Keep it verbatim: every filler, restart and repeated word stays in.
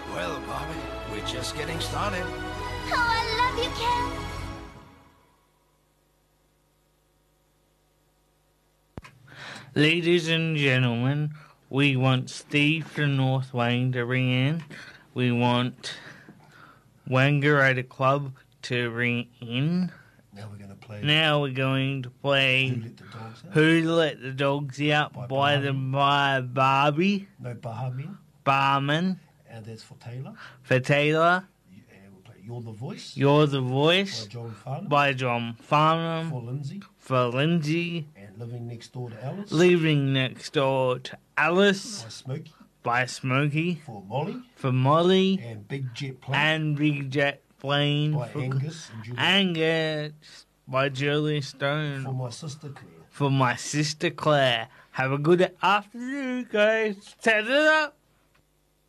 Well, Barbie, we're just getting started. Oh, I love you, Ken. Ladies and gentlemen, we want Steve from North Wayne to ring in. We want Wangaratta Club to ring in. Now we're going to play. Now we're going to play Who Let the Dogs Out? Who Let the Dogs Out By by the by Barbie No Bahamian. Barman And that's for Taylor. for Taylor. And we'll play You're the Voice. You're the by Voice John Farnham. by John Farnham For Lindsay. for Lindsay. And Living Next Door to Alice. Living Next Door to Alice By Smokey. by Smokey For Molly. for Molly And Big Jet Plane. and Big Jet Plane by for Angus and Julie. Angus by Julie For Stone my sister Claire. for my sister Claire. Have a good afternoon, guys. Set it up.